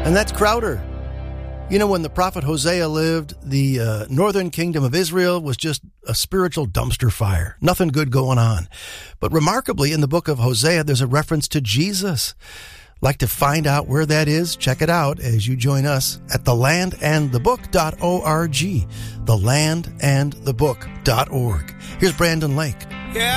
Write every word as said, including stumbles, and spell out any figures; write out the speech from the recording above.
And that's Crowder. You know, when the prophet Hosea lived, the uh, northern kingdom of Israel was just a spiritual dumpster fire. Nothing good going on. But remarkably, in the book of Hosea, there's a reference to Jesus. Like to find out where that is? Check it out as you join us at the land and the book dot org. the land and the book dot org. Here's Brandon Lake.